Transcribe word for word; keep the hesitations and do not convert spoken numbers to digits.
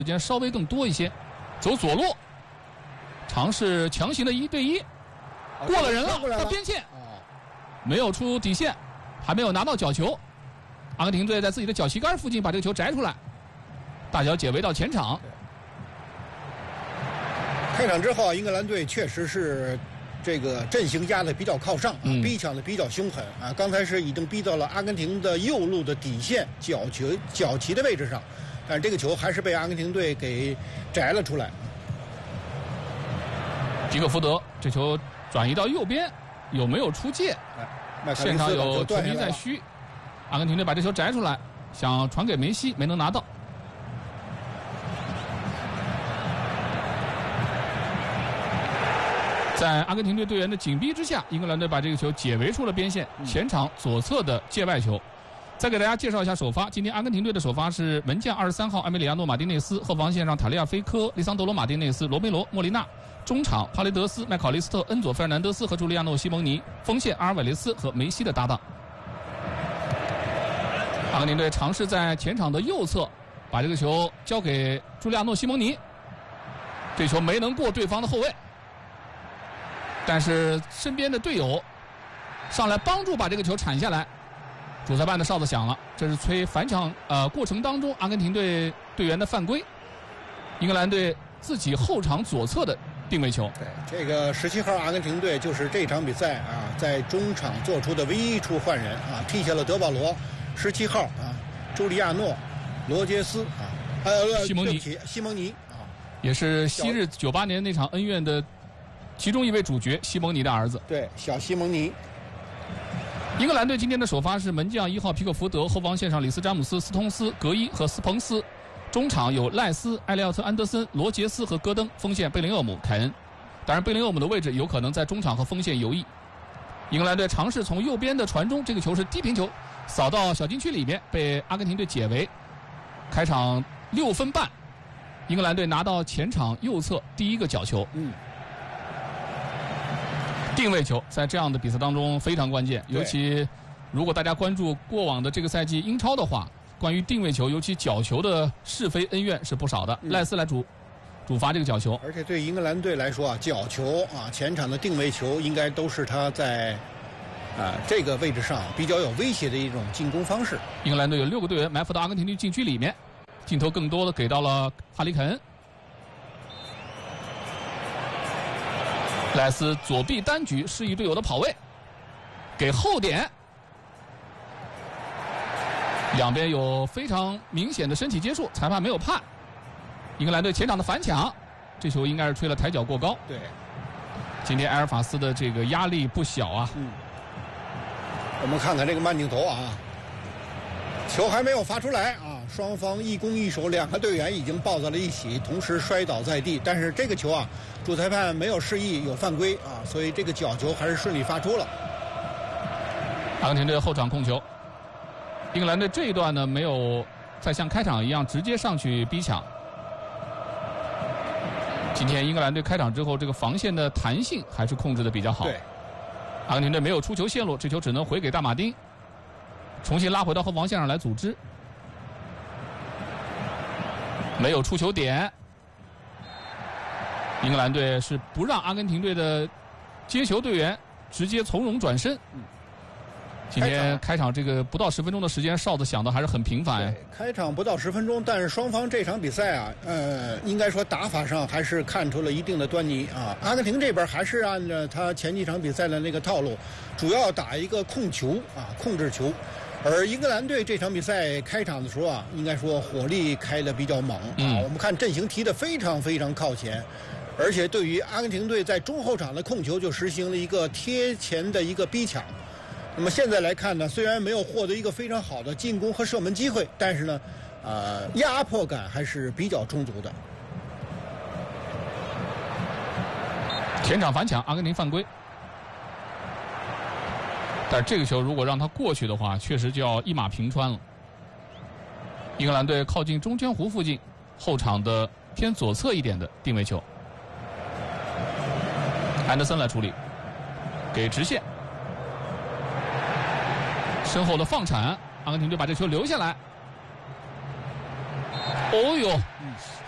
时间稍微更多一些，走左路，尝试强行的一对一，过了人了，到边线，没有出底线，还没有拿到角球。阿根廷队在自己的脚旗杆附近把这个球摘出来，大脚解围到前场。 开场之后，英格兰队确实是这个阵型压得比较靠上，嗯、逼抢得比较凶狠啊！刚才是已经逼到了阿根廷的右路的底线角球角旗的位置上。但是这个球还是被阿根廷队给摘了出来。 皮克福德这球转移到右边，有没有出界？ 哎、 现场有球迷在嘘，阿根廷队把这球摘出来，想传给梅西，没能拿到。在阿根廷队队员的紧逼之下，英格兰队把这个球解围出了边线，前场左侧的界外球。再给大家介绍一下首发，今天阿根廷队的首发是门将二十三号埃梅里亚诺·马丁内斯，后防线上塔利亚·菲科、利桑德罗·马丁内斯、罗梅罗·莫利纳，中场帕雷德斯、麦考利斯特、恩佐·费尔南德斯和朱利亚诺·西蒙尼，锋线阿尔瓦雷斯和梅西的搭档。阿根廷队尝试在前场的右侧把这个球交给朱利亚诺·西蒙尼，这球没能过对方的后卫，但是身边的队友上来帮助把这个球铲下来。主裁判的哨子响了，这是吹反抢呃过程当中阿根廷队队员的犯规，英格兰队自己后场左侧的定位球。 对，这个十七号阿根廷队就是这场比赛啊，在中场做出的唯一一处换人啊，替下了德保罗，十七号啊，朱利亚诺、罗杰斯啊，呃， 西蒙尼， 西蒙尼啊， 也是昔日九八年那场恩怨的其中一位主角，西蒙尼的儿子。 对，小西蒙尼。 英格兰队今天的首发是门将一号皮克福德，后防线上里斯詹姆斯、斯通斯、格伊和斯彭斯，中场有赖斯、埃利奥特、安德森、罗杰斯和戈登，锋线贝林厄姆、凯恩。当然贝林厄姆的位置有可能在中场和锋线游弋。英格兰队尝试从右边的传中，这个球是低平球，扫到小禁区里面，被阿根廷队解围。开场六分半，英格兰队拿到前场右侧第一个角球。 嗯。 定位球在这样的比赛当中非常关键，尤其如果大家关注过往的这个赛季英超的话，关于定位球尤其角球的是非恩怨是不少的。嗯、赖斯来主主罚这个角球， 而且对英格兰队来说啊，角球啊前场的定位球应该都是他在啊这个位置上比较有威胁的一种进攻方式。 英格兰队有六个队员埋伏到阿根廷队禁区里面，镜头更多的给到了哈里凯恩。赖斯左臂单举示意队友的跑位，给后点，两边有非常明显的身体接触，裁判没有判。英格兰队前场的反抢，这球应该是吹了抬脚过高。 对， 今天埃尔法斯的这个压力不小啊。 嗯，我们看看这个慢镜头啊，球还没有发出来啊，双方一攻一守，两个队员已经抱在了一起，同时摔倒在地。但是这个球啊，主裁判没有示意有犯规啊，所以这个角球还是顺利发出了。 阿根廷队后场控球，英格兰队这一段呢没有再像开场一样直接上去逼抢。今天英格兰队开场之后，这个防线的弹性还是控制的比较好。 对， 阿根廷队没有出球线路，这球只能回给大马丁，重新拉回到后防线上来组织。没有出球点，英格兰队是不让阿根廷队的接球队员直接从容转身。今天开场这个不到十分钟的时间，哨子响的还是很频繁。 开场不到十分钟，但是双方这场比赛啊，呃，应该说打法上还是看出了一定的端倪啊。阿根廷这边还是按照他前几场比赛的那个套路，主要打一个控球啊，控制球。而英格兰队这场比赛开场的时候啊，应该说火力开得比较猛啊。 嗯、 我们看阵型踢得非常非常靠前，而且对于阿根廷队在中后场的控球就实行了一个贴前的一个逼抢。那么现在来看呢，虽然没有获得一个非常好的进攻和射门机会，但是呢，呃，压迫感还是比较充足的。 前场反抢，阿根廷犯规。但是这个球如果让他过去的话，确实就要一马平川了。英格兰队靠近中圈弧附近，后场的偏左侧一点的定位球，安德森来处理，给直线，身后的放铲，阿根廷队把这球留下来。哦呦，